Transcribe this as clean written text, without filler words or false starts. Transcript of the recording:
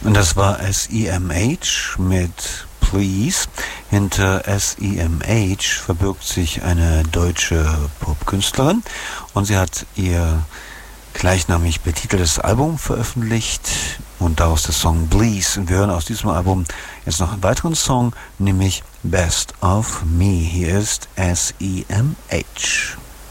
Und das war SEMH mit Please. Hinter SEMH verbirgt sich eine deutsche Popkünstlerin und sie hat ihr gleichnamig betiteltes Album veröffentlicht und daraus der Song Please. Und wir hören aus diesem Album jetzt noch einen weiteren Song, nämlich Best of Me. Hier ist SEMH.